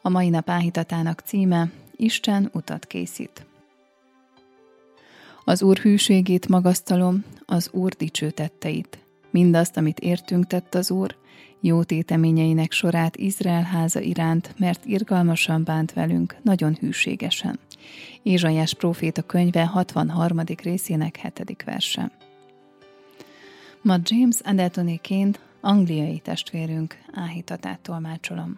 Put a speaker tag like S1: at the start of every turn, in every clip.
S1: A mai nap áhítatának címe: Isten utat készít. Az Úr hűségét magasztalom, az Úr dicső tetteit. Mindazt, amit értünk tett az Úr, jó téteményeinek sorát Izrael háza iránt, mert irgalmasan bánt velünk, nagyon hűségesen. Ézsaiás próféta könyve 63. részének 7. verse. Ma James Adetonéként, angliai testvérünk áhítatát tolmácsolom.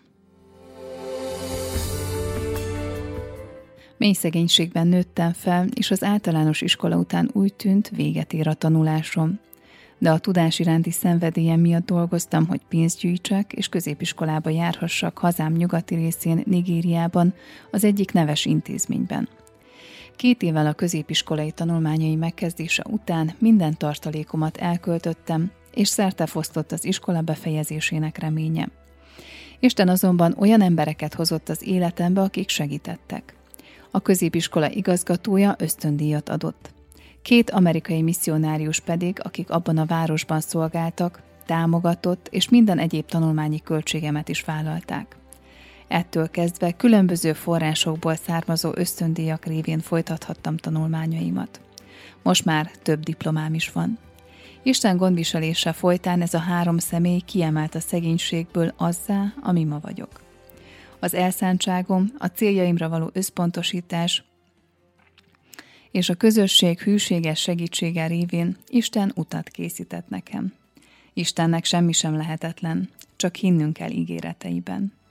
S1: Mély szegénységben nőttem fel, és az általános iskola után úgy tűnt, véget ér a tanulásom. De a tudás iránti szenvedélyem miatt dolgoztam, hogy pénzt gyűjtsek, és középiskolába járhassak hazám nyugati részén, Nigériában, az egyik neves intézményben. 2 évvel a középiskolai tanulmányai megkezdése után minden tartalékomat elköltöttem, és szertefosztott az iskola befejezésének reménye. Isten azonban olyan embereket hozott az életembe, akik segítettek. A középiskola igazgatója ösztöndíjat adott. 2 amerikai misszionárius pedig, akik abban a városban szolgáltak, támogatott, és minden egyéb tanulmányi költségemet is vállalták. Ettől kezdve különböző forrásokból származó ösztöndíjak révén folytathattam tanulmányaimat. Most már több diplomám is van. Isten gondviselése folytán ez a 3 személy kiemelt a szegénységből azzá, ami ma vagyok. Az elszántságom, a céljaimra való összpontosítás és a közösség hűséges segítsége révén Isten utat készített nekem. Istennek semmi sem lehetetlen, csak hinnünk kell ígéreteiben.